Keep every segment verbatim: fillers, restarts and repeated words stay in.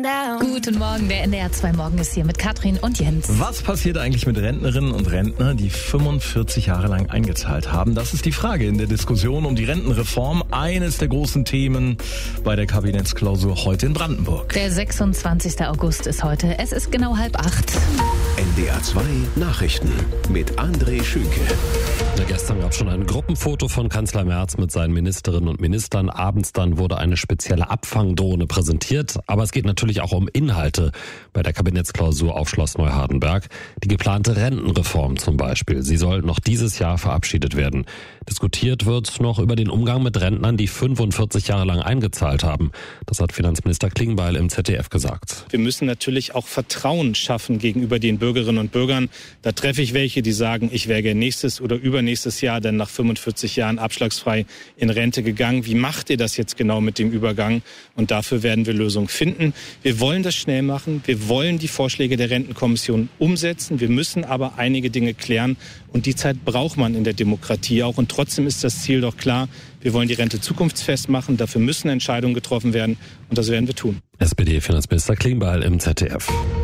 Guten Morgen, der N D R zwei Morgen ist hier mit Katrin und Jens. Was passiert eigentlich mit Rentnerinnen und Rentnern, die fünfundvierzig Jahre lang eingezahlt haben? Das ist die Frage in der Diskussion um die Rentenreform. Eines der großen Themen bei der Kabinettsklausur heute in Brandenburg. Der sechsundzwanzigster August ist heute. Es ist genau halb acht. N D R zwei Nachrichten mit André Schünke. Ja, gestern gab es schon ein Gruppenfoto von Kanzler Merz mit seinen Ministerinnen und Ministern. Abends dann wurde eine spezielle Abfangdrohne präsentiert. Aber es geht natürlich auch um Inhalte bei der Kabinettsklausur auf Schloss Neuhardenberg. Die geplante Rentenreform zum Beispiel. Sie soll noch dieses Jahr verabschiedet werden. Diskutiert wird noch über den Umgang mit Rentnern, die fünfundvierzig Jahre lang eingezahlt haben. Das hat Finanzminister Klingbeil im Z D F gesagt. Wir müssen natürlich auch Vertrauen schaffen gegenüber den Bürgerinnen und Bürgern. Da treffe ich welche, die sagen, ich wäre nächstes oder übernächstes Jahr dann nach fünfundvierzig Jahren abschlagsfrei in Rente gegangen. Wie macht ihr das jetzt genau mit dem Übergang? Und dafür werden wir Lösungen finden. Wir wollen das schnell machen. Wir wollen die Vorschläge der Rentenkommission umsetzen. Wir müssen aber einige Dinge klären. Und die Zeit braucht man in der Demokratie auch. Und trotzdem ist das Ziel doch klar. Wir wollen die Rente zukunftsfest machen. Dafür müssen Entscheidungen getroffen werden. Und das werden wir tun. S P D-Finanzminister Klingbeil im Z D F.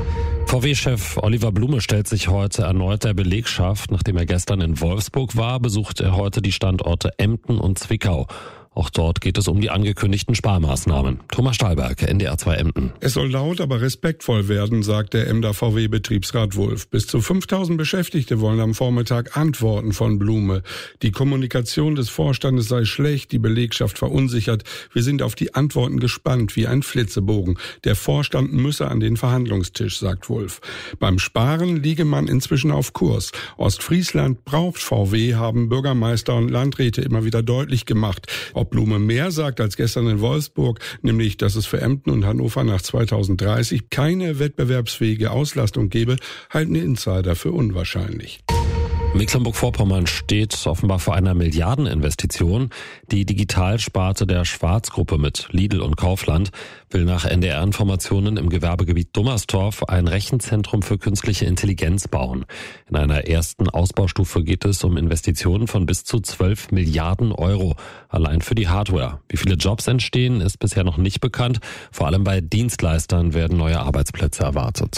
V W-Chef Oliver Blume stellt sich heute erneut der Belegschaft. Nachdem er gestern in Wolfsburg war, besucht er heute die Standorte Emden und Zwickau. Auch dort geht es um die angekündigten Sparmaßnahmen. Thomas Stahlberg, N D R zwei Emden. Es soll laut, aber respektvoll werden, sagt der Emder V W-Betriebsrat Wulff. Bis zu fünftausend Beschäftigte wollen am Vormittag Antworten von Blume. Die Kommunikation des Vorstandes sei schlecht, die Belegschaft verunsichert. Wir sind auf die Antworten gespannt, wie ein Flitzebogen. Der Vorstand müsse an den Verhandlungstisch, sagt Wulff. Beim Sparen liege man inzwischen auf Kurs. Ostfriesland braucht V W, haben Bürgermeister und Landräte immer wieder deutlich gemacht. Ob Blume mehr sagt als gestern in Wolfsburg, nämlich, dass es für Emden und Hannover nach zweitausenddreißig keine wettbewerbsfähige Auslastung gebe, halten Insider für unwahrscheinlich. Mecklenburg-Vorpommern steht offenbar vor einer Milliardeninvestition. Die Digitalsparte der Schwarz-Gruppe mit Lidl und Kaufland will nach N D R-Informationen im Gewerbegebiet Dummerstorf ein Rechenzentrum für künstliche Intelligenz bauen. In einer ersten Ausbaustufe geht es um Investitionen von bis zu zwölf Milliarden Euro, allein für die Hardware. Wie viele Jobs entstehen, ist bisher noch nicht bekannt. Vor allem bei Dienstleistern werden neue Arbeitsplätze erwartet.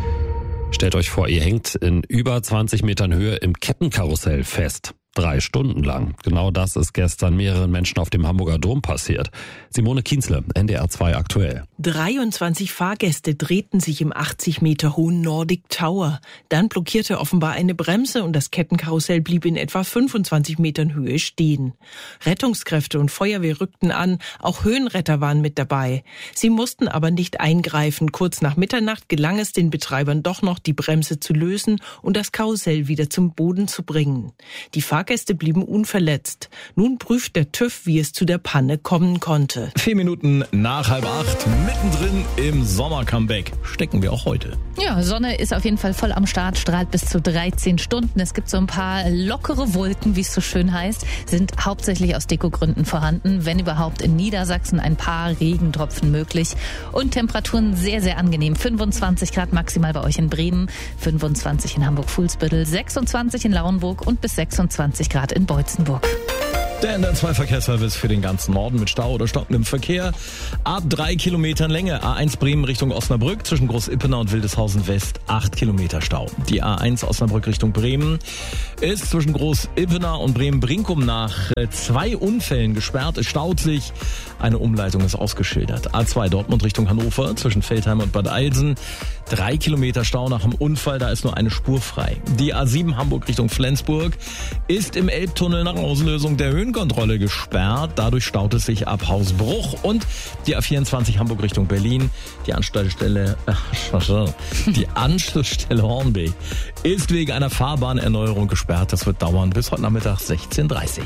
Stellt euch vor, ihr hängt in über zwanzig Metern Höhe im Kettenkarussell fest. Drei Stunden lang. Genau das ist gestern mehreren Menschen auf dem Hamburger Dom passiert. Simone Kienzle, N D R zwei aktuell. dreiundzwanzig Fahrgäste drehten sich im achtzig Meter hohen Nordic Tower. Dann blockierte offenbar eine Bremse und das Kettenkarussell blieb in etwa fünfundzwanzig Metern Höhe stehen. Rettungskräfte und Feuerwehr rückten an, auch Höhenretter waren mit dabei. Sie mussten aber nicht eingreifen. Kurz nach Mitternacht gelang es den Betreibern doch noch, die Bremse zu lösen und das Karussell wieder zum Boden zu bringen. Die Fahrgäste blieben unverletzt. Nun prüft der TÜV, wie es zu der Panne kommen konnte. Vier Minuten nach halb acht, mittendrin im Sommer-Comeback. Stecken wir auch heute. Ja, Sonne ist auf jeden Fall voll am Start, strahlt bis zu dreizehn Stunden. Es gibt so ein paar lockere Wolken, wie es so schön heißt, sind hauptsächlich aus Dekogründen vorhanden. Wenn überhaupt in Niedersachsen ein paar Regentropfen möglich. Und Temperaturen sehr, sehr angenehm. fünfundzwanzig Grad maximal bei euch in Bremen, fünfundzwanzig in Hamburg-Fuhlsbüttel, sechsundzwanzig in Lauenburg und bis sechsundzwanzig Grad in Beutzenburg. Der N D R zwei Verkehrsservice für den ganzen Norden mit Stau oder stockendem Verkehr. Ab drei Kilometern Länge. A eins Bremen Richtung Osnabrück zwischen Groß-Ippener und Wildeshausen West. acht Kilometer Stau. Die A eins Osnabrück Richtung Bremen ist zwischen Groß-Ippener und Bremen-Brinkum nach zwei Unfällen gesperrt. Es staut sich. Eine Umleitung ist ausgeschildert. A zwei Dortmund Richtung Hannover zwischen Feldheim und Bad Eilsen. Drei Kilometer Stau nach dem Unfall. Da ist nur eine Spur frei. Die A sieben Hamburg Richtung Flensburg ist im Elbtunnel nach Auslösung der Höhen Kontrolle gesperrt. Dadurch staut es sich ab Hausbruch. Und die A vierundzwanzig Hamburg Richtung Berlin. Die Anschlussstelle, äh, die Anschlussstelle Hornbeek ist wegen einer Fahrbahnerneuerung gesperrt. Das wird dauern bis heute Nachmittag sechzehn Uhr dreißig.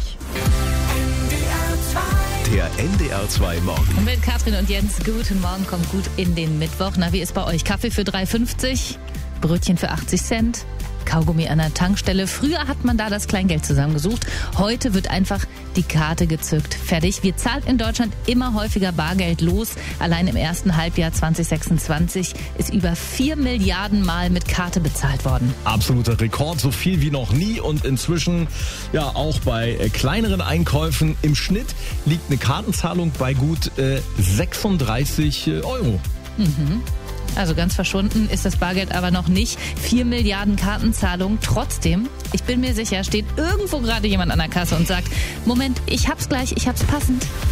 Der N D R zwei Morgen. Mit Katrin und Jens, guten Morgen, kommt gut in den Mittwoch. Na, wie ist bei euch? Kaffee für drei fünfzig, Brötchen für achtzig Cent, Kaugummi an der Tankstelle. Früher hat man da das Kleingeld zusammengesucht. Heute wird einfach die Karte gezückt. Fertig. Wir zahlen in Deutschland immer häufiger Bargeld los. Allein im ersten Halbjahr zwanzig sechsundzwanzig ist über vier Milliarden Mal mit Karte bezahlt worden. Absoluter Rekord, so viel wie noch nie. Und inzwischen ja auch bei äh, kleineren Einkäufen im Schnitt liegt eine Kartenzahlung bei gut äh, sechsunddreißig Euro. Mhm. Also ganz verschwunden ist das Bargeld aber noch nicht. Vier Milliarden Kartenzahlungen. Trotzdem, ich bin mir sicher, steht irgendwo gerade jemand an der Kasse und sagt, Moment, ich hab's gleich, ich hab's passend.